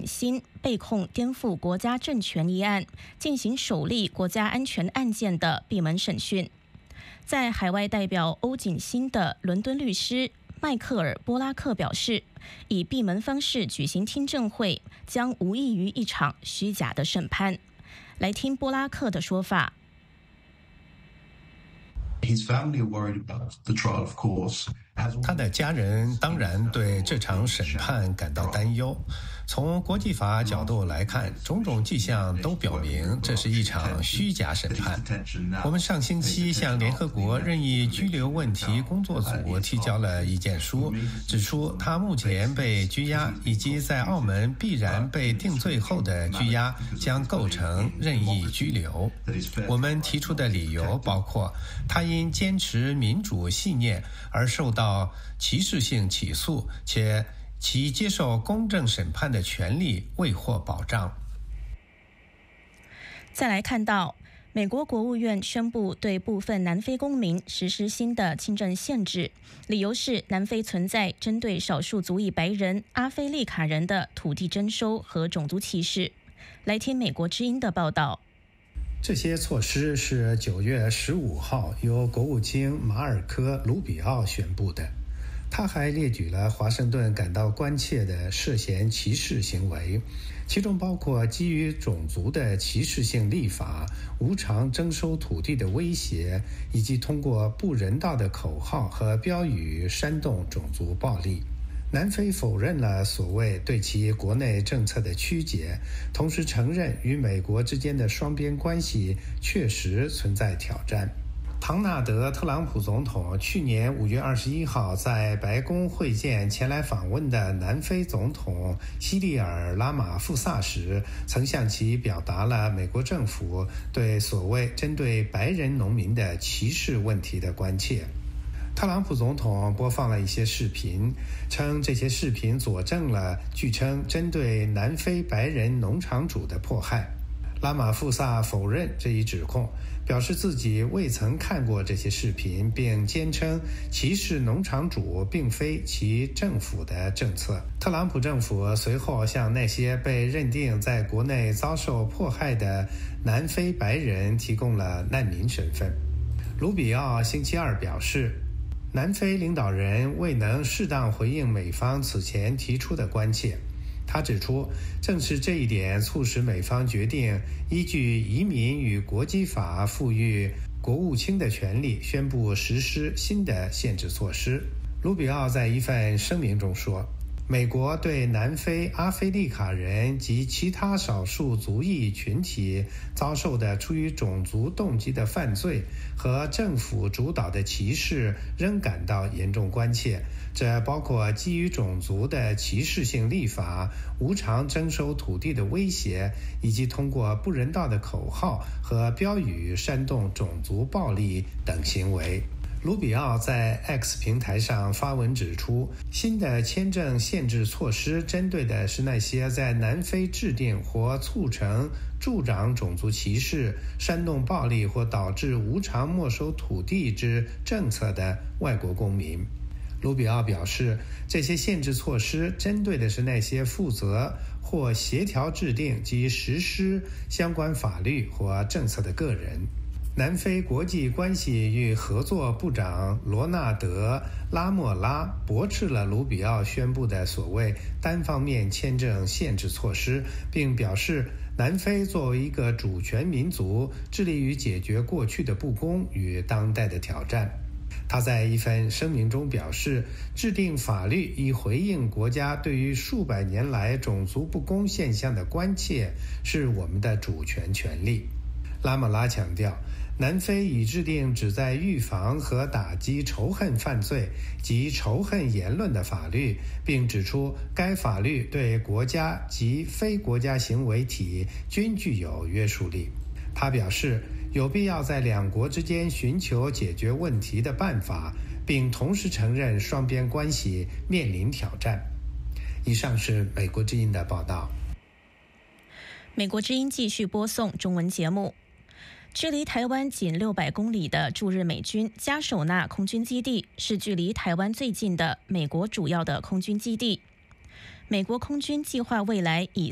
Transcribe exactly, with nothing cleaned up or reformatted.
景欣被控颠覆国家政权一案进行首例国家安全案件的闭门审讯。在海外代表欧景欣的伦敦律师迈克尔·波拉克表示，以闭门方式举行听证会将无异于一场虚假的审判。来听波拉克的说法。 他的家人当然对这场审判感到担忧。从国际法角度来看，种种迹象都表明这是一场虚假审判。我们上星期向联合国任意拘留问题工作组提交了意见书，指出他目前被拘押以及在澳门必然被定罪后的拘押将构成任意拘留。我们提出的理由包括他因坚持民主信念而受到歧视性起诉，且其接受公正审判的权利未获保障。 再来看到，美国国务院宣布对部分南非公民实施新的签证限制，理由是南非存在针对少数族裔白人阿非利卡人的土地征收和种族歧视。来听美国之音的报道。 这些措施是九月十五号由国务卿马尔科·卢比奥宣布的。他还列举了华盛顿感到关切的涉嫌歧视行为，其中包括基于种族的歧视性立法、无偿征收土地的威胁，以及通过不人道的口号和标语煽动种族暴力。南非否认了所谓对其国内政策的曲解，同时承认与美国之间的双边关系确实存在挑战。唐纳德·特朗普总统去年五月二十一号在白宫会见前来访问的南非总统西利尔·拉马富萨时，曾向其表达了美国政府对所谓针对白人农民的歧视问题的关切。特朗普总统播放了一些视频，称这些视频佐证了据称针对南非白人农场主的迫害。拉马富萨否认这一指控，表示自己未曾看过这些视频，并坚称歧视农场主并非其政府的政策。特朗普政府随后向那些被认定在国内遭受迫害的南非白人提供了难民身份。卢比奥星期二表示，南非领导人未能适当回应美方此前提出的关切。他指出，正是这一点促使美方决定依据移民与国籍法赋予国务卿的权利，宣布实施新的限制措施。卢比奥在一份声明中说，美国对南非阿非利卡人及其他少数族裔群体遭受的出于种族动机的犯罪和政府主导的歧视仍感到严重关切，这包括基于种族的歧视性立法、无偿征收土地的威胁，以及通过不人道的口号和标语煽动种族暴力等行为。卢比奥在 X 平台上发文指出，新的签证限制措施针对的是那些在南非制定或促成助长种族歧视、煽动暴力或导致无偿没收土地之政策的外国公民。卢比奥表示，这些限制措施针对的是那些负责或协调制定及实施相关法律或政策的个人。南非国际关系与合作部长罗纳德·拉莫拉驳斥了卢比奥宣布的所谓单方面签证限制措施，并表示南非作为一个主权民族，致力于解决过去的不公与当代的挑战。他在一份声明中表示，制定法律以回应国家对于数百年来种族不公现象的关切是我们的主权权利。拉莫拉强调，南非已制定旨在预防和打击仇恨犯罪及仇恨言论的法律，并指出该法律对国家及非国家行为体均具有约束力。他表示，有必要在两国之间寻求解决问题的办法，并同时承认双边关系面临挑战。以上是美国之音的报道。 美国之音继续播送中文节目。距离台湾仅六百公里的驻日美军加首纳空军基地是距离台湾最近的美国主要的空军基地。美国空军计划未来以